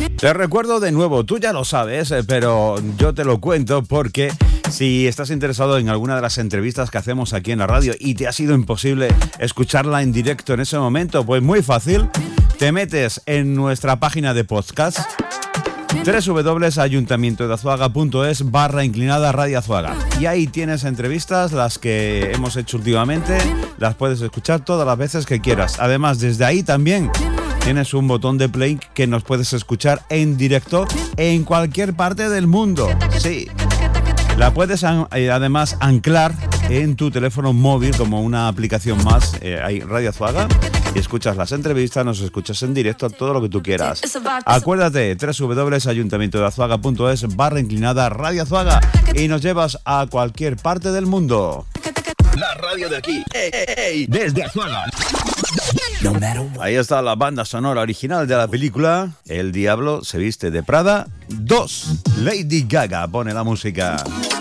Te recuerdo de nuevo, tú ya lo sabes, pero yo te lo cuento porque si estás interesado en alguna de las entrevistas que hacemos aquí en la radio y te ha sido imposible escucharla en directo en ese momento, pues muy fácil, te metes en nuestra página de podcast www.ayuntamientodeazuaga.es/Radio Azuaga y ahí tienes entrevistas, las que hemos hecho últimamente, las puedes escuchar todas las veces que quieras. Además, desde ahí también tienes un botón de play que nos puedes escuchar en directo en cualquier parte del mundo. Sí, la puedes además anclar en tu teléfono móvil como una aplicación más. Hay Radio Azuaga y escuchas las entrevistas, nos escuchas en directo, todo lo que tú quieras. Acuérdate, www.ayuntamientodeazuaga.es/Radio Azuaga y nos llevas a cualquier parte del mundo. La radio de aquí, desde Azuaga. Ahí está la banda sonora original de la película El Diablo se viste de Prada 2. Lady Gaga pone la música.